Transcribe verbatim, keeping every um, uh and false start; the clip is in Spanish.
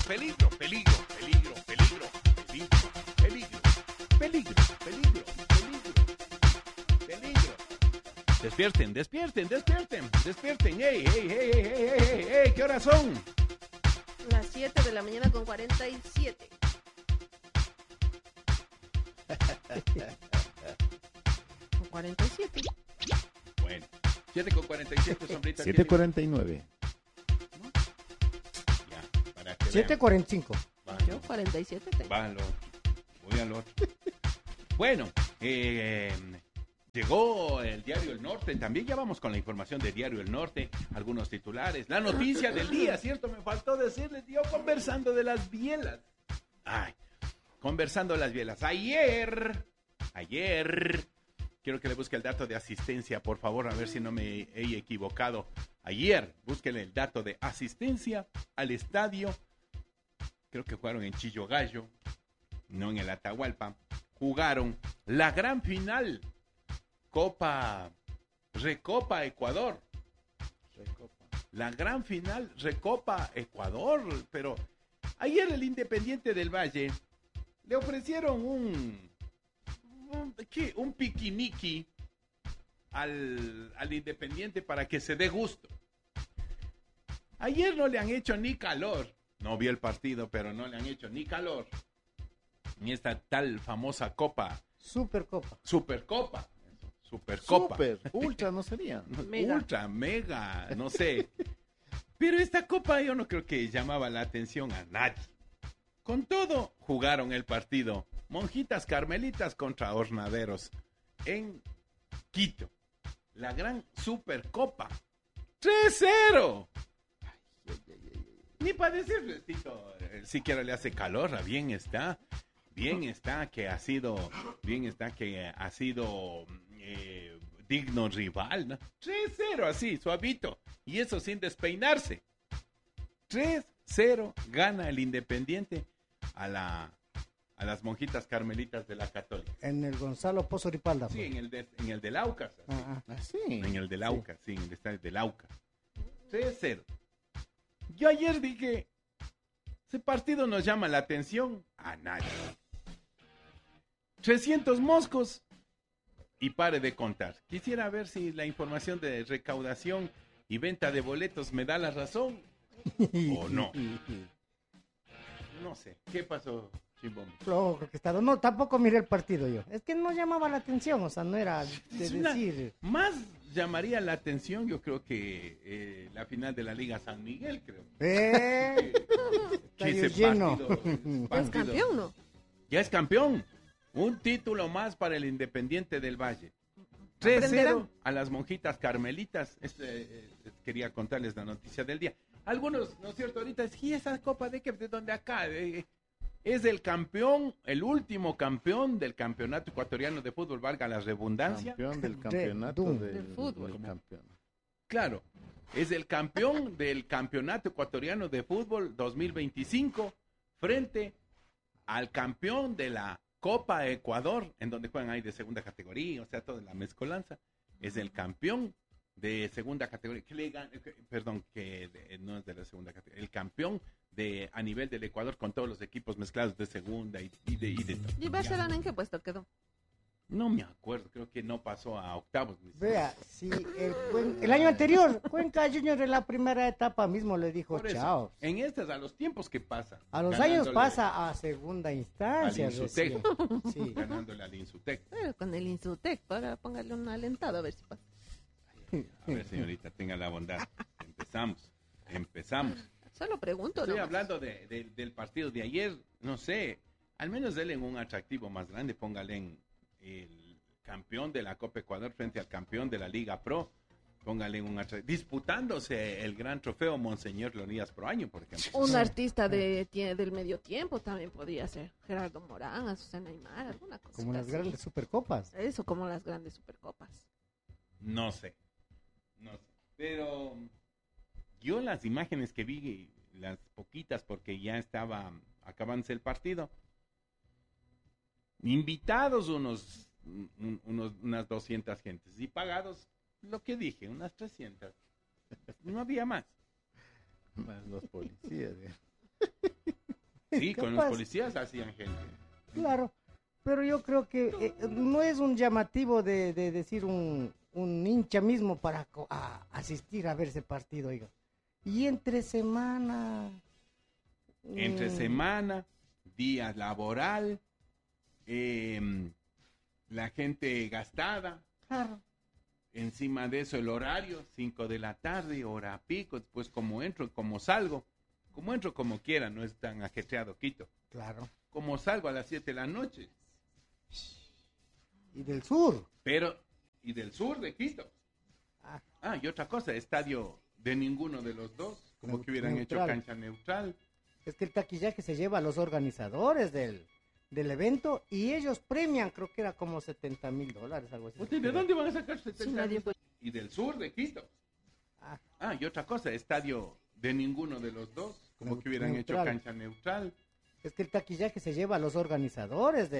peligro, peligro, peligro, peligro, peligro, peligro, peligro, peligro, peligro, peligro. Despierten, despierten, despierten, despierten. ¡Ey, ey, ey, ey, ey, ey, ey! ¿Qué horas son? Las siete de la mañana con cuarenta y siete. Con cuarenta y siete. Bueno, siete con cuarenta y siete, sombrita. siete cuarenta y nueve. Ya, para que siete cuarenta y cinco. vean. Yo cuarenta y siete tengo. Va al otro. Voy al otro. Bueno, eh, llegó el Diario El Norte. También ya vamos con la información de Diario El Norte. Algunos titulares. La noticia del día, ¿cierto? Me faltó decirles, yo conversando de las bielas. Ay, conversando de las bielas. Ayer, ayer, quiero que le busque el dato de asistencia, por favor, a ver si no me he equivocado. Ayer, búsquenle el dato de asistencia al estadio. Creo que jugaron en Chillo Gallo, no en el Atahualpa. Jugaron la gran final, Copa, Recopa Ecuador. Recopa. La gran final, Recopa Ecuador. Pero ayer el Independiente del Valle le ofrecieron un, un, ¿qué? un piquiniqui al, al Independiente para que se dé gusto. Ayer no le han hecho ni calor. No vi el partido, pero no le han hecho ni calor. Ni esta tal famosa copa. Supercopa. Supercopa. Supercopa. Super, ultra no sería. Mega. Ultra, mega, no sé. Pero esta copa yo no creo que llamaba la atención a nadie. Con todo, jugaron el partido Monjitas Carmelitas contra Hornaderos en Quito. La gran Supercopa. tres cero. Ni para decirle, Tito, eh, siquiera le hace calor, ah, bien está, bien está que ha sido, bien está que ha sido eh, digno rival, ¿no? tres cero así, suavito, y eso sin despeinarse. tres cero gana el Independiente a la a las Monjitas Carmelitas de la Católica. En el Gonzalo Pozo Ripalda. Sí, pues. en el de, en el del Aucas. así. Ah, ah. Ah, sí. En el del Aucas, sí, en el estadio del Aucas. tres cero. Yo ayer dije, ese partido nos llama la atención a nadie. trescientos moscos y pare de contar. Quisiera ver si la información de recaudación y venta de boletos me da la razón o no. No sé, ¿qué pasó, Chimbón? Flojo, creo que estaba. No, tampoco miré el partido yo. Es que no llamaba la atención, o sea, no era de Es una- decir. Más llamaría la atención, yo creo que eh, la final de la Liga San Miguel, creo. ¡Eh! Que Estadio ese lleno. partido- Es partido- campeón, ¿no? Ya es campeón. Un título más para el Independiente del Valle. tres cero a las Monjitas Carmelitas. Este, eh, quería contarles la noticia del día. Algunos, ¿no es cierto? Ahorita es, ¿y esa copa de qué? ¿De dónde acá? Eh, es el campeón, el último campeón del campeonato ecuatoriano de fútbol, valga la redundancia. Campeón del campeonato Doom. del, Del fútbol. del campeón. Claro, es el campeón del campeonato ecuatoriano de fútbol dos mil veinticinco frente al campeón de la Copa Ecuador, en donde juegan ahí de segunda categoría, o sea, toda la mezcolanza. Es el campeón de segunda categoría, que le gan- que- perdón, que de- no es de la segunda categoría, el campeón de a nivel del Ecuador con todos los equipos mezclados de segunda y, y de, y de todo. ¿Y Barcelona en qué puesto quedó? No me acuerdo, creo que no pasó a octavos. ni siquiera. Vea, si el, Cuen- el año anterior, Cuenca Junior en la primera etapa mismo le dijo Por eso, chao. en estas, a los tiempos que pasan. A los ganándole- años pasa a segunda instancia. al Insutec. recién. Sí. Ganándole al Insutec. Pero con el Insutec, para póngale un alentado a ver si pasa. A ver, señorita, tenga la bondad. Empezamos, empezamos. Solo pregunto, Estoy ¿no? hablando de, de- del partido de ayer, no sé, al menos denle un atractivo más grande, póngale en el campeón de la Copa Ecuador frente al campeón de la Liga Pro, póngale un atractivo, disputándose el gran trofeo Monseñor Leonidas Proaño, por ejemplo. Un artista de, tie- del medio tiempo también podría ser. Gerardo Morán, Azucena Aymar, alguna cosa. Como las grandes supercopas. Eso, como las grandes supercopas. No sé, no sé, pero yo las imágenes que vi, las poquitas, porque ya estaba acabándose el partido, invitados unos, un- unos unas doscientas gentes y pagados, lo que dije, unas trescientas, no había más. Más los policías. ¿eh? Sí, con los Capaz. policías hacían gente. Claro, pero yo creo que eh, no es un llamativo de, de decir un, un hincha mismo para co- a- asistir a ver ese partido, oiga. Y entre semana... Entre mm, semana, día laboral, eh, la gente gastada, Claro, encima de eso el horario, cinco de la tarde, hora pico, después como entro, como salgo, como entro como quiera, no es tan ajetreado Quito, claro. como salgo a las siete de la noche, Y del sur. pero, y del sur de Quito. Ah, Ah, y otra cosa, estadio de ninguno de los dos, como Neu- que hubieran neutral. hecho cancha neutral. es que el taquillaje se lleva a los organizadores del, del evento y ellos premian, creo que era como setenta mil dólares, algo así. ¿De dónde van a sacar Si setenta nadie mil? fue. Y del sur de Quito. Ah, Ah, y otra cosa, estadio de ninguno de los dos, como Neu- que hubieran hecho neutral. cancha neutral. es que el taquillaje se lleva a los organizadores del